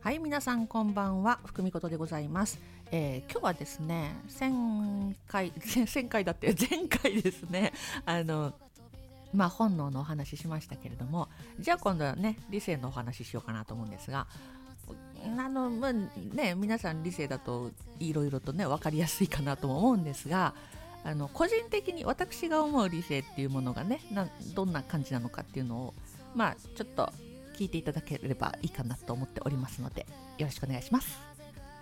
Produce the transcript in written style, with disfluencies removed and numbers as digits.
はい、皆さんこんばんは、福美ことでございます。今日はですね、前回だって前回ですね、本能のお話ししましたけれども、じゃあ今度はね、理性のお話ししようかなと思うんですが、皆さん理性だといろいろとね、分かりやすいかなとも思うんですが、個人的に私が思う理性っていうものがね、どんな感じなのかっていうのを、ちょっと聞いていただければいいかなと思っておりますので、よろしくお願いします。